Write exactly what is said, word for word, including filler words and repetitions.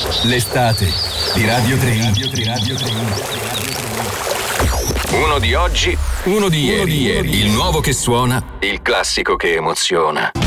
L'estate di Radio tre. Radio tre, Radio tre. Uno di oggi, uno di ieri. Uno di ieri. Il nuovo che suona, il classico che emoziona.